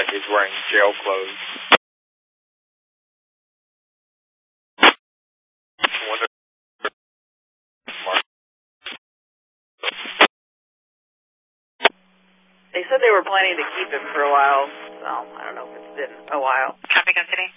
like he's wearing jail clothes. They said they were planning to keep him for a while, so I don't know if it's been a while. Copy, Gun City.